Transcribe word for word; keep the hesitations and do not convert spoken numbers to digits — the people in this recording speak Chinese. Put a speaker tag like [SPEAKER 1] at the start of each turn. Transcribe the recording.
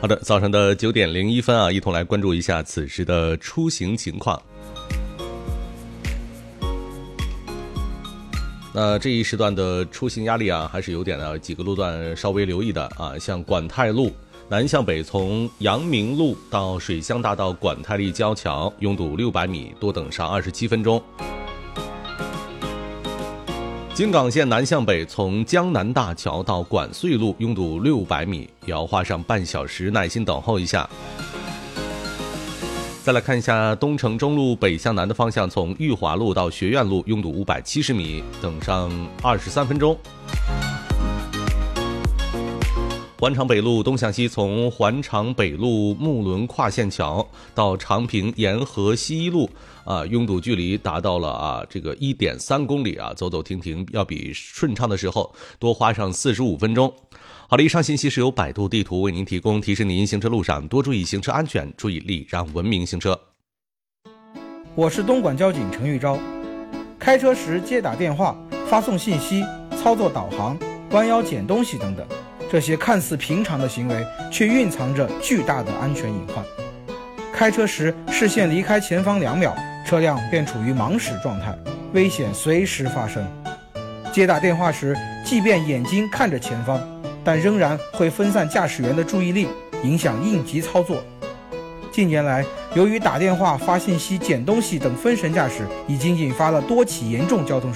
[SPEAKER 1] 好的，早上的九点零一分啊，一同来关注一下此时的出行情况。那这一时段的出行压力啊，还是有点的，几个路段稍微留意的啊，像管泰路南向北从阳明路到水乡大道管泰立交桥拥堵六百米，多等上二十七分钟。京港线南向北从江南大桥到管穗路拥堵六百米，也要花上半小时，耐心等候一下。再来看一下东城中路北向南的方向，从裕华路到学院路拥堵五百七十米，等上二十三分钟。环长北路东向西从环长北路木伦跨线桥到长平沿河西一路啊，拥堵距离达到了啊这个 一点三公里啊，走走停停要比顺畅的时候多花上四十五分钟。好的，以上信息是由百度地图为您提供，提示您行车路上多注意行车安全，注意礼让文明行车。
[SPEAKER 2] 我是东莞交警陈玉昭。开车时接打电话、发送信息、操作导航、弯腰捡东西等等，这些看似平常的行为，却蕴藏着巨大的安全隐患。开车时视线离开前方两秒，车辆便处于盲驶状态，危险随时发生。接打电话时，即便眼睛看着前方，但仍然会分散驾驶员的注意力，影响应急操作。近年来，由于打电话、发信息、捡东西等分神驾驶，已经引发了多起严重交通